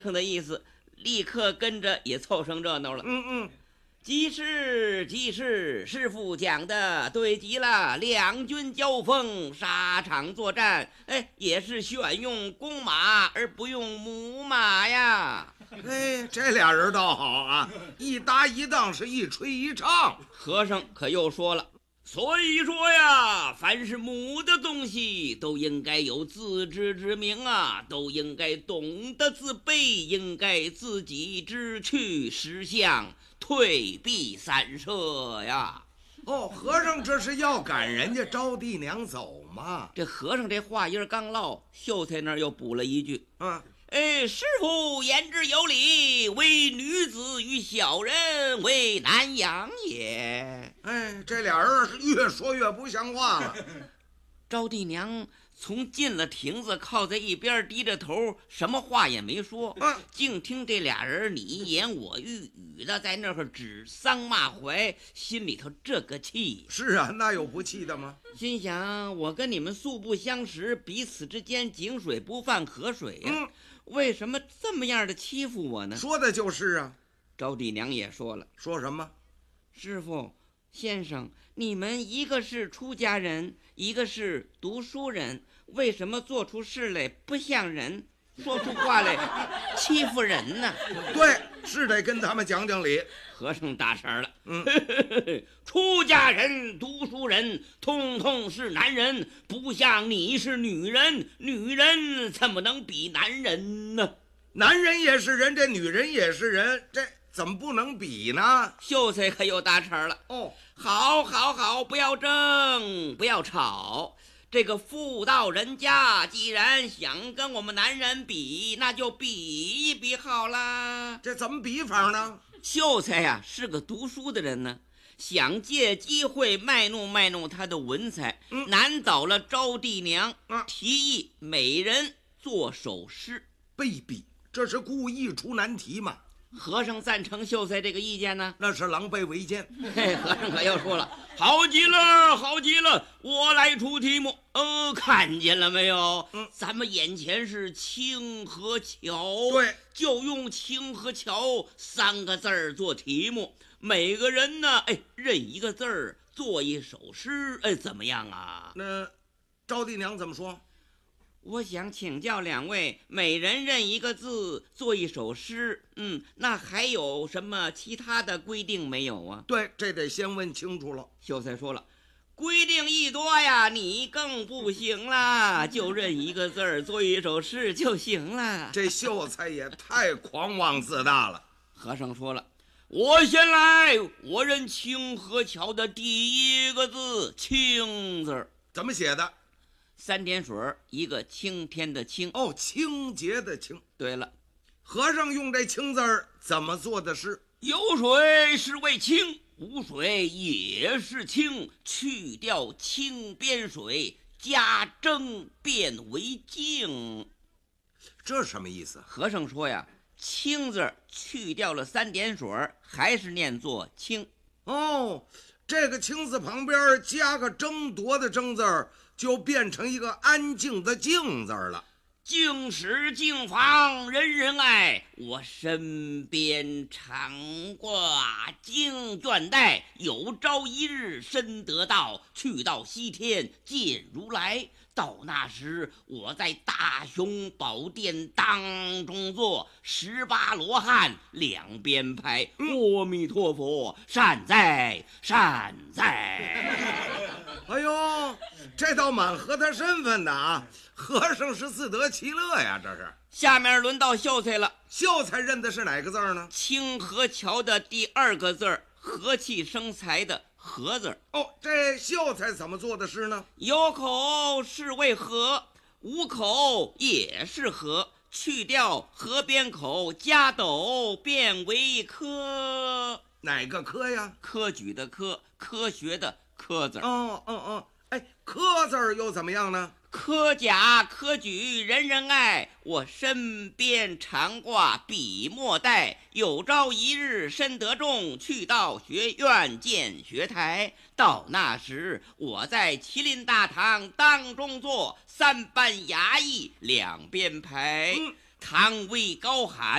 生的意思，立刻跟着也凑成热闹了。即是，师傅讲的对极了，两军交锋，沙场作战，也是选用公马而不用母马呀。 这俩人倒好啊，一搭一档，是一吹一唱。 和尚可又说了，所以说呀，凡是母的东西都应该有自知之明啊，都应该懂得自卑，应该自己知趣识相，退避三舍呀。 和尚这是要赶人家招娣娘走吗？ 这和尚这话音刚落，秀才那儿又补了一句，师傅言之有理，唯女子与小人为难养也。 这俩人越说越不像话了。 招娣娘从进了亭子，靠在一边低着头，什么话也没说，净听这俩人你一言我一语的在那儿指桑骂槐，心里头这个气。 是啊，那有不气的吗？ 心想，我跟你们素不相识，彼此之间井水不犯河水呀，为什么这么样的欺负我呢？ 说的就是啊。 招娣娘也说了， 说什么？ 师傅先生，你们一个是出家人，一个是读书人，为什么做出事来不像人，说出话来欺负人呢？ 对，是得跟他们讲讲理。 和尚打岔了，出家人读书人通通是男人，不像你是女人，女人怎么能比男人呢？ 男人也是人，这女人也是人，这怎么不能比呢？ 秀才可又打岔了，好，不要争，不要吵。这个妇道人家既然想跟我们男人比，那就比一比好啦。 这怎么比法呢？ 秀才呀，是个读书的人呢，想借机会卖弄他的文采，难倒了招娣娘，提议每人做首诗。 卑鄙，这是故意出难题嘛？ 和尚赞成秀才这个意见呢？ 那是狼狈为奸。 和尚可又说了，好极了，我来出题目。看见了没有？咱们眼前是清和桥， 对， 就用清和桥3个字做题目，每个人呢，认一个字做一首诗，怎么样啊？ 那招娣娘怎么说？ 我想请教两位，每人认一个字做一首诗，那还有什么其他的规定没有啊？ 对，这得先问清楚了。 秀才说了，规定一多呀，你更不行啦，就认一个字做一首诗就行了。 这秀才也太狂妄自大了。 和尚说了，我先来，我认清河桥的第一个字清字。 怎么写的 ？3点水，一个青天的青。 清洁的清。 对了， 和尚用这清字怎么做的诗？ 有水是为清，无水也是清，去掉清边水，加蒸变为净。 这什么意思？ 和尚说呀，清字去掉了3点水，还是念作清。 这个清字旁边加个争夺的争字，就变成一个安静的静字了。 静室静房人人爱，我身边常挂经卷带，有朝一日身得道，去到西天见如来。到那时，我在大雄宝殿当中坐，18罗汉两边排，阿弥陀佛，善哉。 哎呦，这倒蛮合他身份的啊！和尚是自得其乐呀，这是。 下面轮到秀才了， 秀才认的是哪个字呢？ 清河桥的第2个字，和气生财的和字。 这秀才怎么做的诗呢？ 有口是为和，无口也是和，去掉河边口，加斗变为科。 哪个科呀？ 科举的科，科学的科字。 科字又怎么样呢？ 科甲科举人人爱，我身边常挂笔墨带，有朝一日身得中，去到学院见学台。到那时，我在麒麟大堂当中坐，3班衙役两边排。 唐威高喊。